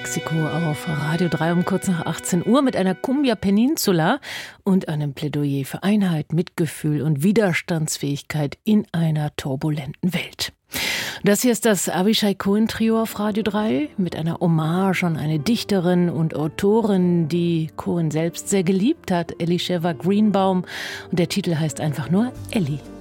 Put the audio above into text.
Mexiko auf Radio 3 um kurz nach 18 Uhr mit einer Cumbia Peninsula und einem Plädoyer für Einheit, Mitgefühl und Widerstandsfähigkeit in einer turbulenten Welt. Das hier ist das Avishai Cohen Trio auf Radio 3 mit einer Hommage an eine Dichterin und Autorin, die Cohen selbst sehr geliebt hat, Elisheva Greenbaum. Und der Titel heißt einfach nur Ellie.